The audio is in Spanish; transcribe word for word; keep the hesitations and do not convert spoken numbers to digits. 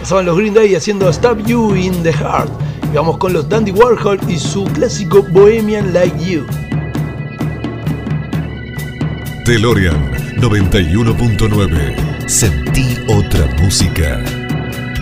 Pasaban los Green Day haciendo Stab You in the Heart. Y vamos con los Dandy Warhol y su clásico Bohemian Like You. DeLorean noventa y uno punto nueve. Sentí otra música.